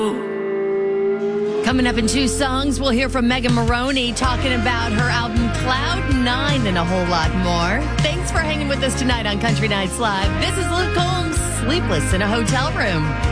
Coming up in two songs, we'll hear from Megan Moroney talking about her album Cloud 9 and a whole lot more. Thanks for hanging with us tonight on Country Nights Live. This is Luke Combs, Sleepless in a Hotel Room.